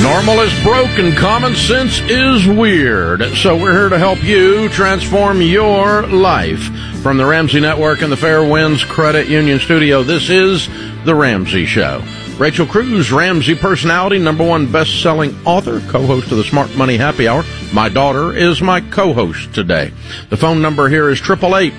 Normal is broke and common sense is weird. So we're here to help you transform your life. From the Ramsey Network and the Fairwinds Credit Union Studio, this is The Ramsey Show. Rachel Cruz, Ramsey personality, #1 best-selling author, co-host of the Smart Money Happy Hour. My daughter is my co-host today. The phone number here is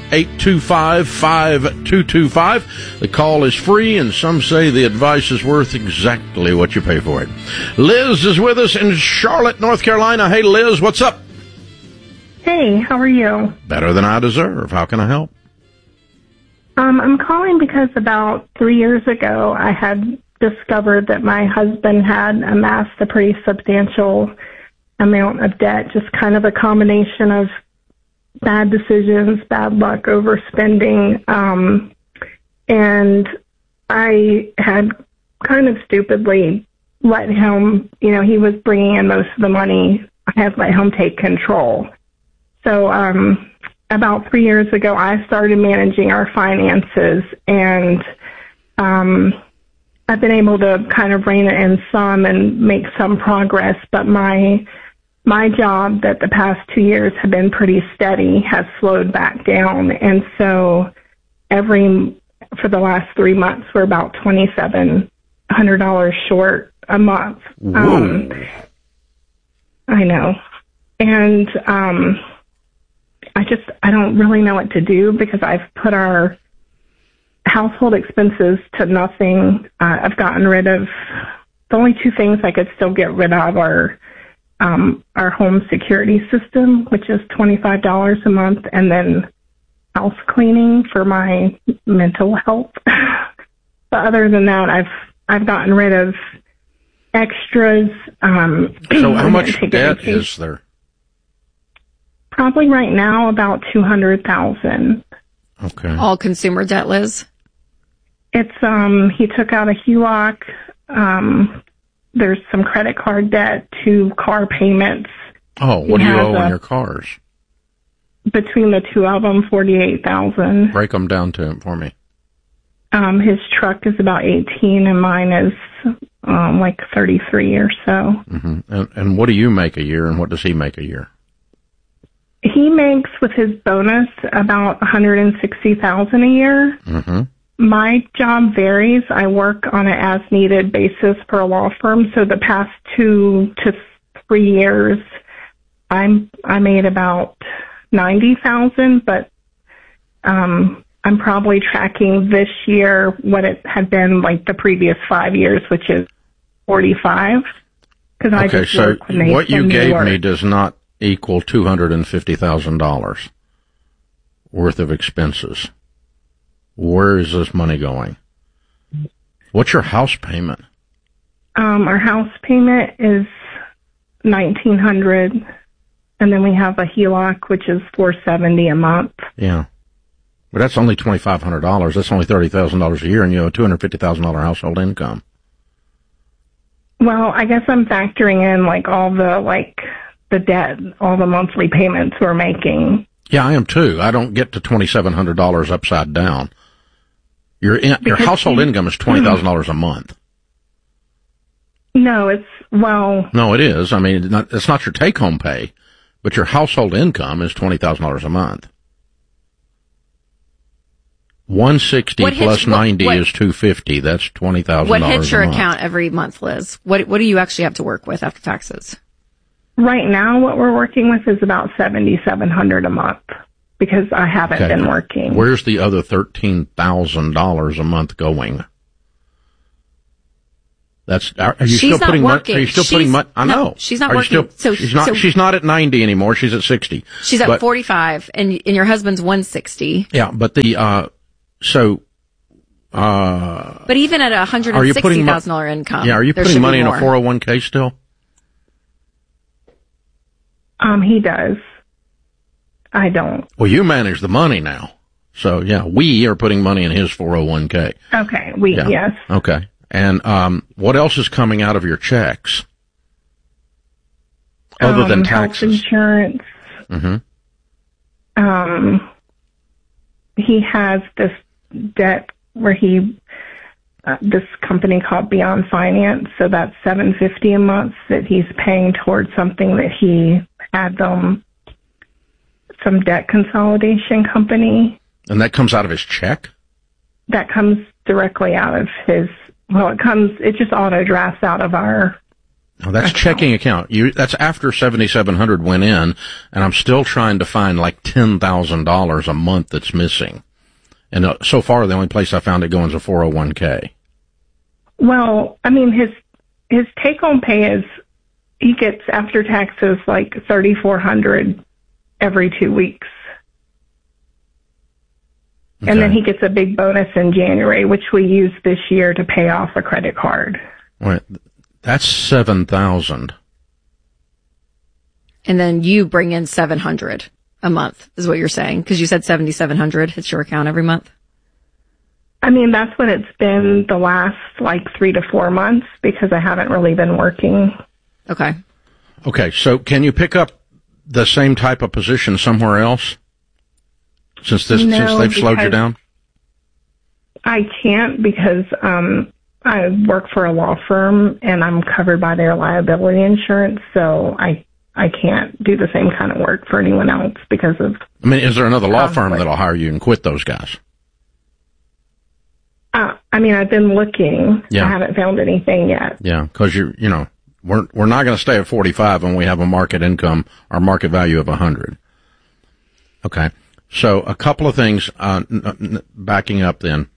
888-825-5225. The call is free, and some say the advice is worth exactly what you pay for it. Liz is with us in Charlotte, North Carolina. Hey, Liz, what's up? Hey, how are you? Better than I deserve. How can I help? I'm calling because about 3 years ago, I had discovered that my husband had amassed a pretty substantial amount of debt, just kind of a combination of bad decisions, bad luck, overspending, and I had kind of stupidly let him, he was bringing in most of the money. I had let him take control. So about 3 years ago, I started managing our finances, and I've been able to kind of rein it in some and make some progress, but my job that the past 2 years have been pretty steady has slowed back down. And so for the last 3 months, we're about $2,700 short a month. I know. And I don't really know what to do because I've put our household expenses to nothing. I've gotten rid of the only two things I could still get rid of are our home security system, which is $25 a month, and then house cleaning for my mental health. But other than that, I've gotten rid of extras. So how much debt is there? Probably right now about $200,000. Okay. All consumer debt, Liz? It's he took out a HELOC. There's some credit card debt, 2 car payments. Oh, what do you owe on your cars? Between the two of them, $48,000. Break them down to him for me. His truck is about 18, and mine is like 33 or so. Mm-hmm. And what do you make a year, and what does he make a year? He makes with his bonus about $160,000 a year. Mm-hmm. My job varies. I work on an as-needed basis for a law firm. So the past 2 to 3 years, I made about $90,000, but I'm probably tracking this year what it had been like the previous 5 years, which is 45. Okay, so what you gave me does not equal $250,000 worth of expenses. Where is this money going? What's your house payment? Our house payment is $1,900, and then we have a HELOC, which is $470 a month. Yeah, but that's only $2,500. That's only $30,000 a year, and you have a $250,000 household income. Well, I guess I'm factoring in all the debt, all the monthly payments we're making. Yeah, I am too. I don't get to $2,700 upside down. Your household income is $20,000 a month. No, No, it is. I mean, it's not your take-home pay, but your household income is $20,000 a month. 160 plus 90 is 250. That's $20,000. What hits your account every month, Liz? What do you actually have to work with after taxes? Right now, what we're working with is about $7,700 a month because I haven't been working. Where's the other $13,000 a month going? Are you still putting money? I know. She's not working. She's not at 90 anymore. She's at 60. She's at 45, and your husband's 160. Yeah, but but even at $160,000 income, are you putting money in a 401k still? He does. I don't. Well, you manage the money now. So, yeah, we are putting money in his 401k. Okay, yes. Okay. And what else is coming out of your checks? Other than taxes? Health insurance. Mm-hmm. He has this debt where he this company called Beyond Finance. So that's $750 a month that he's paying towards something that he had some debt consolidation company. And that comes out of his check? That comes directly out of his, it just auto drafts out of our. Oh, that's checking account. That's after 7,700 went in, and I'm still trying to find like $10,000 a month that's missing. And so far, the only place I found it going is a 401k. Well, I mean, his take-home pay is, he gets after taxes like $3,400 every 2 weeks. Okay. And then he gets a big bonus in January, which we used this year to pay off a credit card. Right. That's $7,000. And then you bring in $700 a month, is what you're saying, because you said $7,700 hits your account every month. I mean, that's what it's been the last like 3 to 4 months, because I haven't really been working. Okay. Okay. So can you pick up the same type of position somewhere else? Since they've slowed you down? I can't, because I work for a law firm and I'm covered by their liability insurance, so I can't do the same kind of work for anyone else because of. I mean, is there another law firm that'll hire you and quit those guys? I mean, I've been looking. Yeah. I haven't found anything yet. Yeah, because we're not going to stay at 45 when we have a market income or market value of 100. Okay. So a couple of things, backing up then.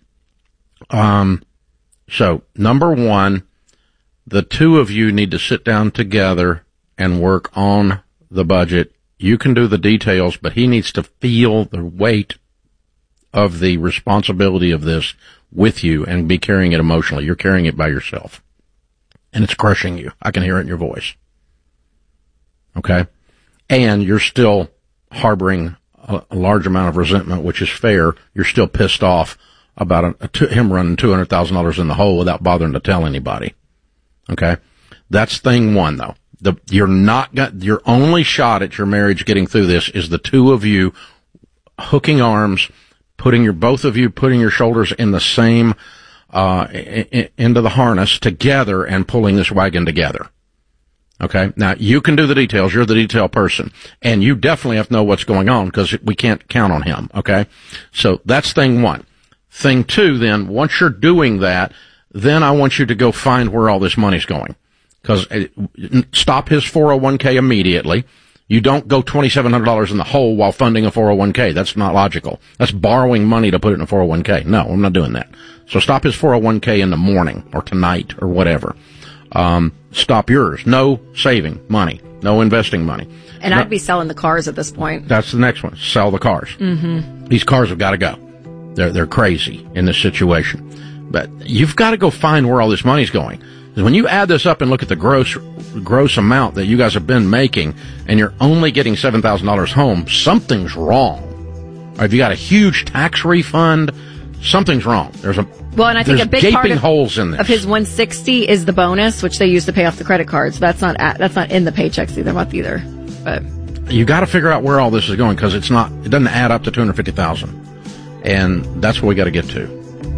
So number one, the two of you need to sit down together and work on the budget. You can do the details, but he needs to feel the weight of the responsibility of this with you and be carrying it emotionally. You're carrying it by yourself. And it's crushing you. I can hear it in your voice. Okay? And you're still harboring a large amount of resentment, which is fair. You're still pissed off about him running $200,000 in the hole without bothering to tell anybody. Okay? That's thing one, though. Your only shot at your marriage getting through this is the two of you hooking arms, both of you putting your shoulders in the same, into the harness together and pulling this wagon together. Okay. Now you can do the details. You're the detail person, and you definitely have to know what's going on because we can't count on him. Okay. So that's thing one. Thing two, then, once you're doing that, then I want you to go find where all this money's going. Because stop his 401k immediately. You don't go $2,700 in the hole while funding a 401k. That's not logical. That's borrowing money to put it in a 401k. No, I'm not doing that. So stop his 401k in the morning or tonight or whatever. Stop yours. No saving money. No investing money. And I'd be selling the cars at this point. That's the next one. Sell the cars. Mm-hmm. These cars have got to go. They're crazy in this situation. But you've got to go find where all this money's going. Because when you add this up and look at the gross amount that you guys have been making, and you're only getting $7,000 home, something's wrong. Or if you got a huge tax refund, something's wrong. And I think a big part holes in this. Of his $160 is the bonus, which they use to pay off the credit cards. That's not in the paychecks either month either. But you got to figure out where all this is going because it doesn't add up to $250,000, and that's what we got to get to.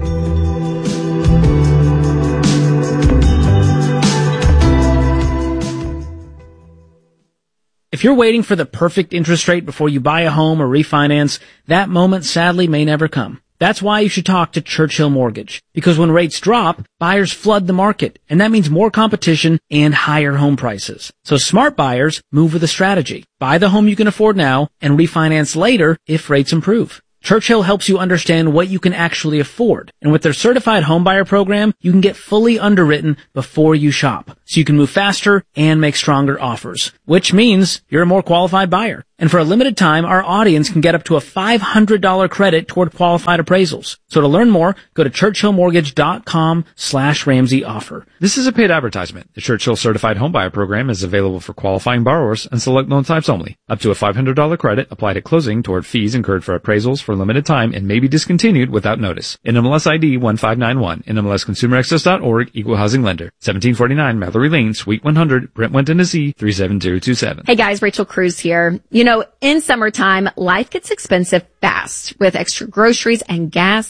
If you're waiting for the perfect interest rate before you buy a home or refinance, that moment sadly may never come. That's why you should talk to Churchill Mortgage. Because when rates drop, buyers flood the market, and that means more competition and higher home prices. So smart buyers move with a strategy. Buy the home you can afford now and refinance later if rates improve. Churchill helps you understand what you can actually afford. And with their certified homebuyer program, you can get fully underwritten before you shop. So you can move faster and make stronger offers, which means you're a more qualified buyer. And for a limited time, our audience can get up to a $500 credit toward qualified appraisals. So to learn more, go to churchillmortgage.com/Ramsey offer. This is a paid advertisement. The Churchill Certified Homebuyer Program is available for qualifying borrowers and select loan types only. Up to a $500 credit applied at closing toward fees incurred for appraisals for a limited time and may be discontinued without notice. NMLS ID 1591. NMLSConsumerAccess.org. Equal housing lender. 1749 Mallory Lane, Suite 100, Brentwood, Tennessee 37027. Hey guys, Rachel Cruz here. You know, in summertime, life gets expensive fast with extra groceries and gas.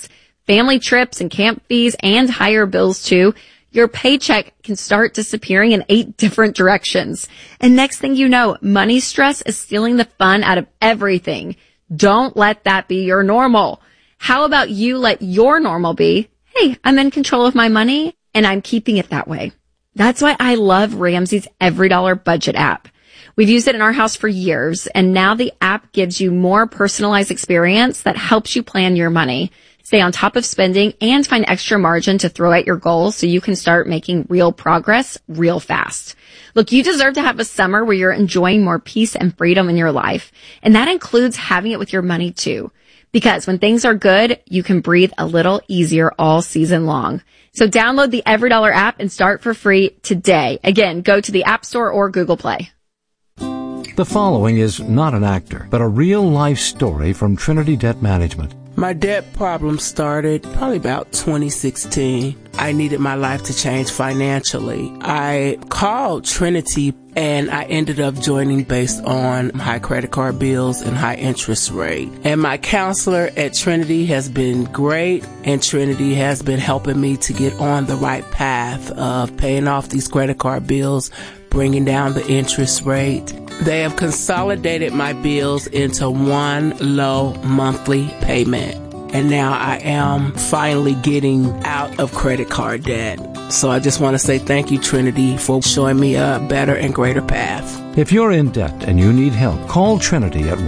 family trips and camp fees and higher bills too, your paycheck can start disappearing in 8 different directions. And next thing you know, money stress is stealing the fun out of everything. Don't let that be your normal. How about you let your normal be, hey, I'm in control of my money and I'm keeping it that way. That's why I love Ramsey's EveryDollar budget app. We've used it in our house for years, and now the app gives you more personalized experience that helps you plan your money, stay on top of spending, and find extra margin to throw at your goals so you can start making real progress real fast. Look, you deserve to have a summer where you're enjoying more peace and freedom in your life, and that includes having it with your money too. Because when things are good, you can breathe a little easier all season long. So download the EveryDollar app and start for free today. Again, go to the App Store or Google Play. The following is not an actor, but a real-life story from Trinity Debt Management. My debt problem started probably about 2016. I needed my life to change financially. I called Trinity and I ended up joining based on high credit card bills and high interest rate. And my counselor at Trinity has been great, and Trinity has been helping me to get on the right path of paying off these credit card bills, bringing down the interest rate. They have consolidated my bills into one low monthly payment. And now I am finally getting out of credit card debt. So I just want to say thank you, Trinity, for showing me a better and greater path. If you're in debt and you need help, call Trinity at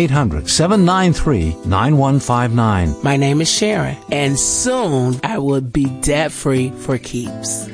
1-800-793-9159. My name is Sharon, and soon I will be debt-free for keeps.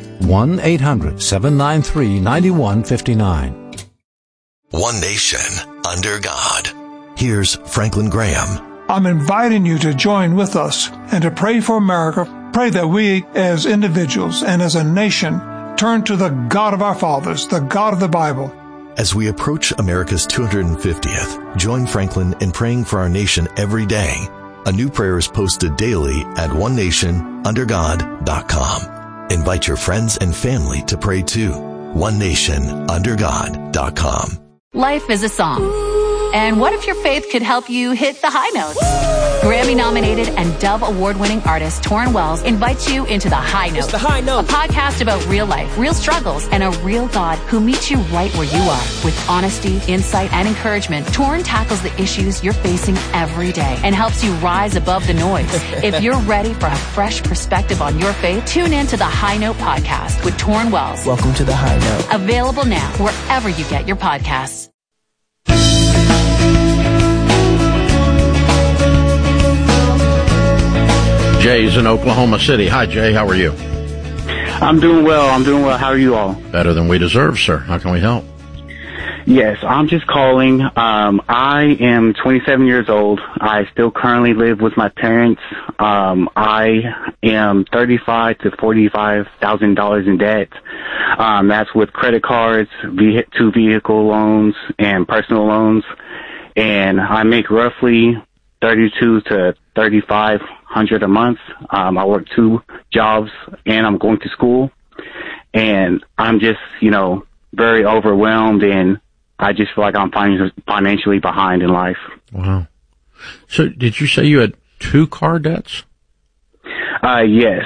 1-800-793-9159. One nation, under God. Here's Franklin Graham. I'm inviting you to join with us and to pray for America. Pray that we as individuals and as a nation turn to the God of our fathers, the God of the Bible. As we approach America's 250th, join Franklin in praying for our nation every day. A new prayer is posted daily at onenationundergod.com. Invite your friends and family to pray too. onenationundergod.com. Life is a song. And what if your faith could help you hit the high notes? Grammy-nominated and Dove Award-winning artist Torrin Wells invites you into The High Note. It's The High Note. A podcast about real life, real struggles, and a real God who meets you right where you are. With honesty, insight, and encouragement, Torrin tackles the issues you're facing every day and helps you rise above the noise. If you're ready for a fresh perspective on your faith, tune in to The High Note podcast with Torrin Wells. Welcome to The High Note. Available now wherever you get your podcasts. Jay's in Oklahoma City. Hi, Jay. How are you? I'm doing well. How are you all? Better than we deserve, sir. How can we help? Yes, I'm just calling. I am 27 years old. I still currently live with my parents. I am $35,000 to $45,000 in debt. That's with credit cards, 2 vehicle loans, and personal loans. And I make roughly $3,200 to $3,500 a month. I work 2 jobs and I'm going to school, and I'm just, very overwhelmed, and I just feel like I'm financially behind in life. Wow. So did you say you had 2 car debts? Yes.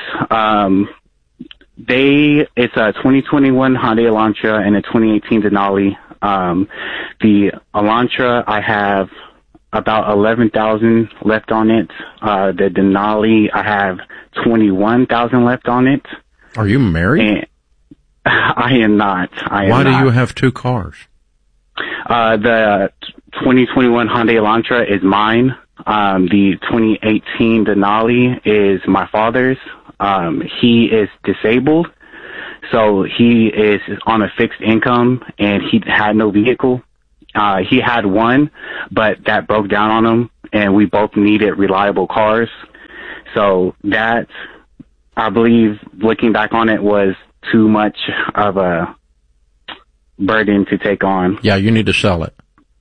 It's a 2021 Hyundai Elantra and a 2018 Denali. The Elantra, I have about $11,000 left on it. The Denali, I have $21,000 left on it. Are you married? And I am not. Why do you have 2 cars? The 2021 Hyundai Elantra is mine. The 2018 Denali is my father's. He is disabled, so he is on a fixed income, and he had no vehicle. He had one, but that broke down on him, and we both needed reliable cars. So that, I believe, looking back on it, was too much of a burden to take on. Yeah, you need to sell it.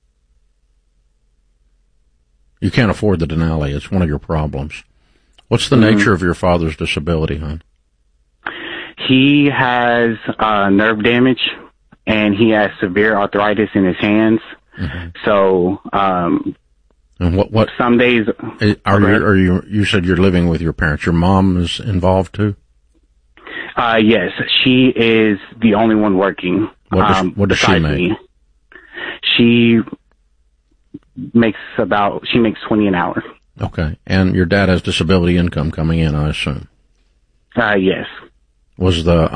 You can't afford the Denali. It's one of your problems. What's the nature of your father's disability, hon? He has nerve damage, and he has severe arthritis in his hands. So And what? Some days. You said you're living with your parents. Your mom is involved too? Yes, she is the only one working. What does she make? Me. She makes 20 an hour. Okay. And your dad has disability income coming in, I assume. Yes. Is this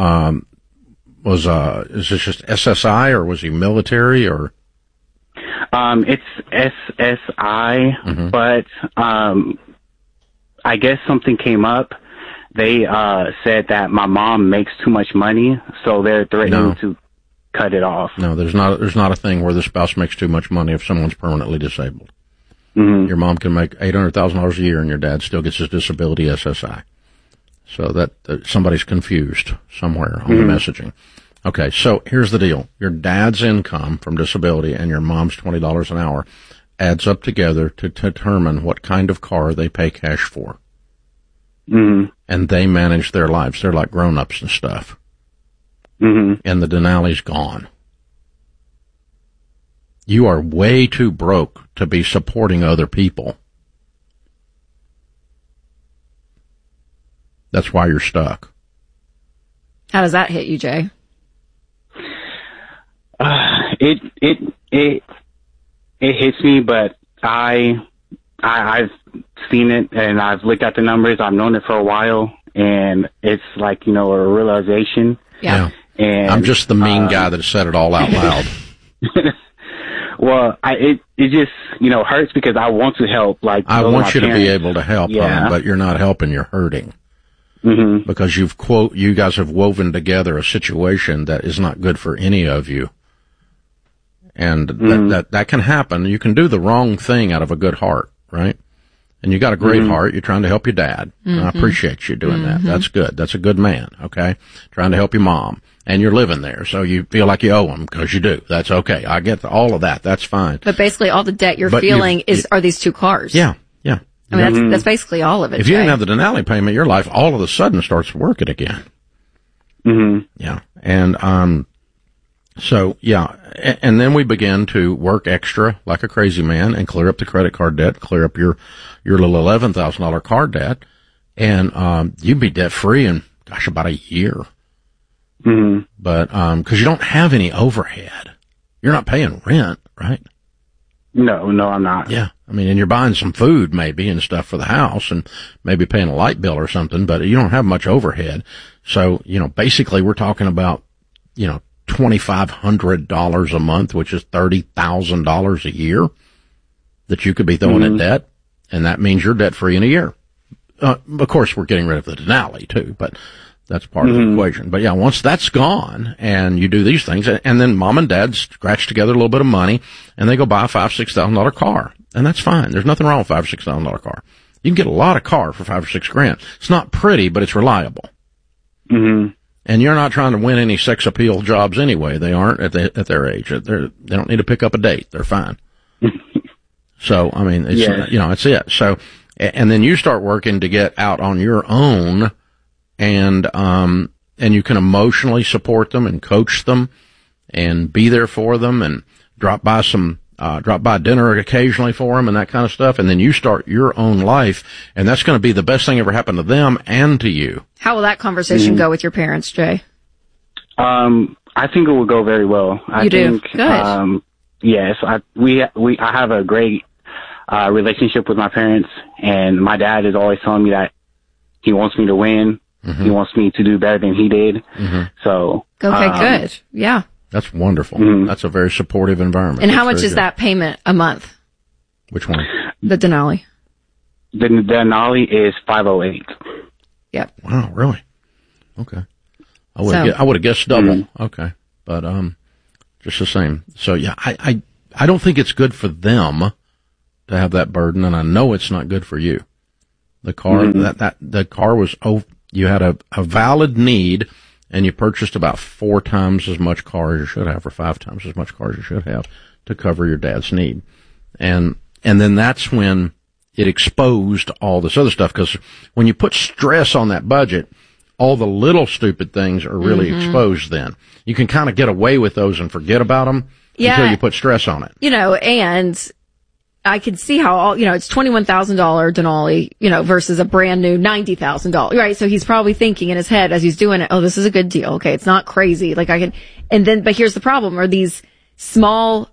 just SSI, or was he military, or? It's SSI, but I guess something came up. They said that my mom makes too much money, so they're threatening to cut it off. No, there's not a thing where the spouse makes too much money if someone's permanently disabled. Your mom can make $800,000 a year, and your dad still gets his disability SSI. So that somebody's confused somewhere on the messaging. Okay, so here's the deal. Your dad's income from disability and your mom's $20 an hour adds up together to determine what kind of car they pay cash for. And they manage their lives. They're like grown-ups and stuff. And the Denali's gone. You are way too broke to be supporting other people. That's why you're stuck. How does that hit you, Jay? It hits me, but I've seen it and I've looked at the numbers. I've known it for a while, and it's like, a realization. Yeah. And I'm just the mean guy that said it all out loud. Well, it just, hurts because I want to help. Like, I want you to be able to help, but you're not helping, you're hurting. Because you guys have woven together a situation that is not good for any of you. And that can happen. You can do the wrong thing out of a good heart, right? And you got a great heart. You're trying to help your dad. And I appreciate you doing that. That's good. That's a good man, okay? Trying to help your mom. And you're living there, so you feel like you owe them, because you do. That's okay. I get all of that. That's fine. But basically all the debt you're feeling are these two cars. Yeah. I mean, that's basically all of it. If you didn't have the Denali payment, your life all of a sudden starts working again. Yeah. And, and then we begin to work extra like a crazy man and clear up the credit card debt, clear up your little $11,000 car debt, and you'd be debt free in, about a year. But because you don't have any overhead, you're not paying rent, right? No, I'm not. Yeah, I mean, and you're buying some food maybe and stuff for the house, and maybe paying a light bill or something, but you don't have much overhead. So basically, we're talking about $2,500 a month, which is $30,000 a year that you could be throwing at debt, and that means you're debt free in a year. Of course, we're getting rid of the Denali too, but that's part of the equation. But once that's gone and you do these things, and then mom and dad scratch together a little bit of money and they go buy a $5,000-$6,000 car, and that's fine. There's nothing wrong with $5,000 or $6,000 car. You can get a lot of car for $5,000 or $6,000. It's not pretty, but it's reliable. And you're not trying to win any sex appeal jobs anyway. They aren't at their age. They don't need to pick up a date. They're fine. So, I mean, it's, it's it. So, and then you start working to get out on your own, and you can emotionally support them and coach them and be there for them and drop by dinner occasionally for them and that kind of stuff. And then you start your own life, and that's going to be the best thing ever happened to them and to you. How will that conversation go with your parents, Jay? I think it will go very well. I think, good. Yes, I have a great relationship with my parents, and my dad is always telling me that he wants me to win. He wants me to do better than he did. So okay, good. Yeah, that's wonderful. That's a very supportive environment. And how much is that payment a month? Which one? The Denali. The Denali is $508. Yep. Wow, really? Okay. I would have guessed double. Okay, but just the same. So yeah, I don't think it's good for them to have that burden, and I know it's not good for you. The car the car was you had a valid need, and you purchased about 4 times as much car as you should have, or 5 times as much car as you should have, to cover your dad's need. And then that's when it exposed all this other stuff, because when you put stress on that budget, all the little stupid things are really exposed then. You can kind of get away with those and forget about them until you put stress on it. And I could see how it's $21,000 Denali, versus a brand new $90,000, right? So he's probably thinking in his head as he's doing it, oh, this is a good deal. Okay. It's not crazy. Like but here's the problem, are these small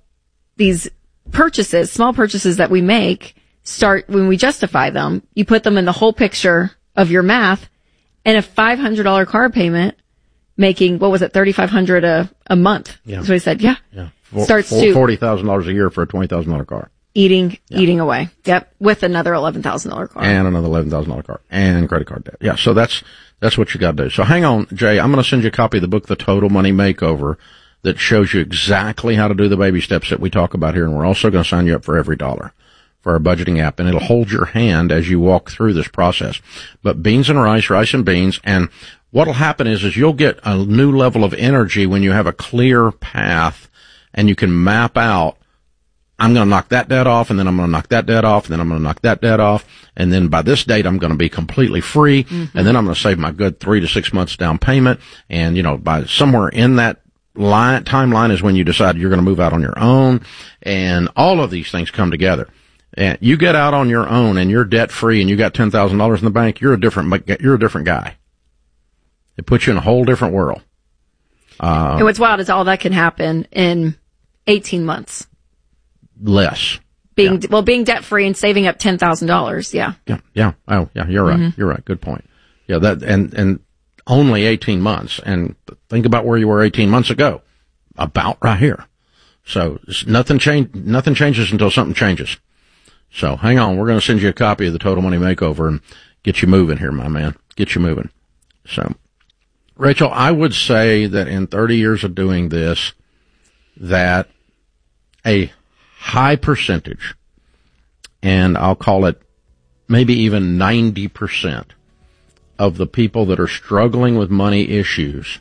purchases that we make start when we justify them, you put them in the whole picture of your math, and a $500 car payment making, what was it, $3,500 a month. Yeah. That's what he said. Yeah. Yeah. Starts to $40,000 a year for a $20,000 car. Eating away. Yep. With another $11,000 car. And another $11,000 car. And credit card debt. Yeah. So that's what you got to do. So hang on, Jay. I'm going to send you a copy of the book, The Total Money Makeover, that shows you exactly how to do the baby steps that we talk about here. And we're also going to sign you up for Every Dollar for our budgeting app. And it'll hold your hand as you walk through this process. But beans and rice and beans. And what'll happen is you'll get a new level of energy when you have a clear path and you can map out, I'm going to knock that debt off, and then I'm going to knock that debt off, and then I'm going to knock that debt off, and then by this date I'm going to be completely free, and then I'm going to save my good 3 to 6 months down payment, and by somewhere in that timeline is when you decide you're going to move out on your own, and all of these things come together. And you get out on your own and you're debt free and you got $10,000 in the bank, you're a different guy. It puts you in a whole different world. And what's wild is all that can happen in 18 months. Less. Being debt free and saving up $10,000. Yeah. Yeah. Oh, yeah. You're right. You're right. Good point. Yeah. That, and only 18 months. And think about where you were 18 months ago. About right here. So nothing changes until something changes. So hang on. We're going to send you a copy of the Total Money Makeover and get you moving here, my man. Get you moving. So, Rachel, I would say that in 30 years of doing this, that a high percentage, and I'll call it maybe even 90% of the people that are struggling with money issues,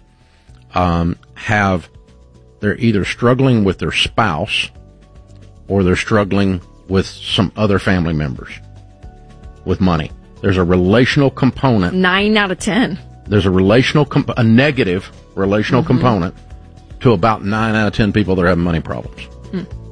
they're either struggling with their spouse or they're struggling with some other family members with money. There's a relational component. 9 out of 10. There's a negative relational component to about 9 out of 10 people that are having money problems.